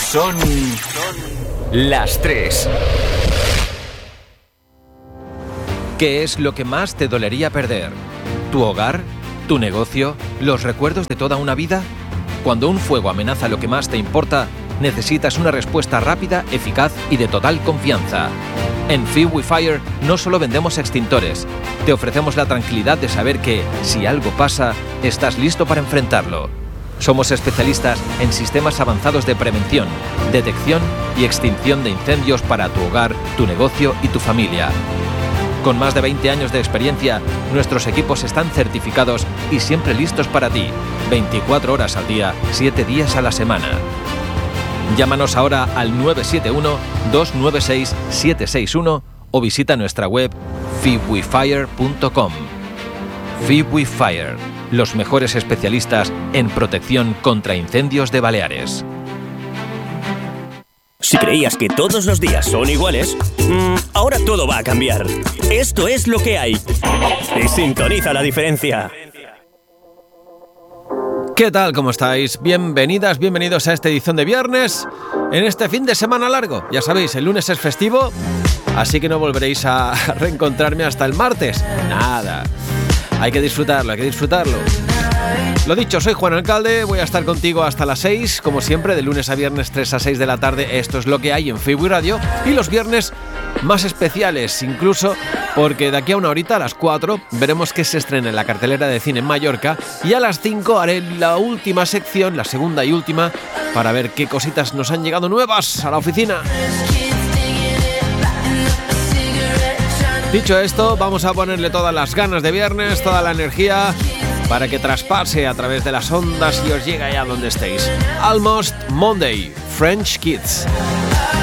Son las 3. ¿Qué es lo que más te dolería perder? ¿Tu hogar? ¿Tu negocio? ¿Los recuerdos de toda una vida? Cuando un fuego amenaza lo que más te importa, necesitas una respuesta rápida, eficaz y de total confianza. En Feed with Fire no solo vendemos extintores, te ofrecemos la tranquilidad de saber que, si algo pasa, estás listo para enfrentarlo. Somos especialistas en sistemas avanzados de prevención, detección y extinción de incendios para tu hogar, tu negocio y tu familia. Con más de 20 años de experiencia, nuestros equipos están certificados y siempre listos para ti, 24 horas al día, 7 días a la semana. Llámanos ahora al 971-296-761 o visita nuestra web feedwithfire.com. Feed with Fire, los mejores especialistas en protección contra incendios de Baleares. Si creías que todos los días son iguales, ahora todo va a cambiar. Esto es lo que hay. Y sintoniza la diferencia. ¿Qué tal? ¿Cómo estáis? Bienvenidas, bienvenidos a esta edición de viernes, en este fin de semana largo. Ya sabéis, el lunes es festivo, así que no volveréis a reencontrarme hasta el martes. Nada. Hay que disfrutarlo, hay que disfrutarlo. Lo dicho, soy Juan Alcalde, voy a estar contigo hasta las 6, como siempre, de lunes a viernes 3 a 6 de la tarde. Esto es lo que hay en Feed with Radio. Y los viernes más especiales, incluso, porque de aquí a una horita, a las 4, veremos qué se estrena en la cartelera de cine en Mallorca. Y a las 5 haré la última sección, la segunda y última, para ver qué cositas nos han llegado nuevas a la oficina. Dicho esto, vamos a ponerle todas las ganas de viernes, toda la energía, para que traspase a través de las ondas y os llegue allá donde estéis. Almost Monday, French Kids.